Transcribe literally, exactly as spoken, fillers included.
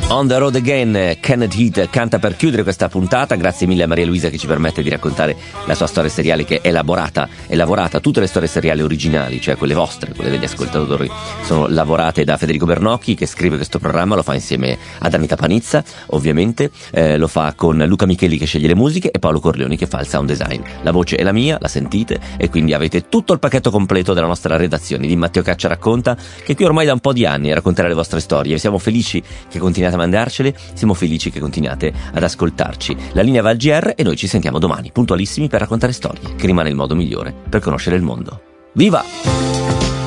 On the Road Again, Kenneth Heat canta per chiudere questa puntata. Grazie mille a Maria Luisa che ci permette di raccontare la sua storia seriale, che è elaborata, è lavorata. Tutte le storie seriali originali, cioè quelle vostre, quelle degli ascoltatori, sono lavorate da Federico Bernocchi, che scrive questo programma, lo fa insieme ad Anita Panizza, ovviamente, eh, lo fa con Luca Micheli che sceglie le musiche e Paolo Corleoni che fa il sound design. La voce è la mia, la sentite, e quindi avete tutto il pacchetto completo della nostra redazione di Matteo Caccia Racconta, che qui ormai da un po' di anni racconterà le vostre storie. Siamo felici che continuate a mandarcele, siamo felici che continuate ad ascoltarci. La linea va al G R e noi ci sentiamo domani puntualissimi per raccontare storie, che rimane il modo migliore per conoscere il mondo. Viva!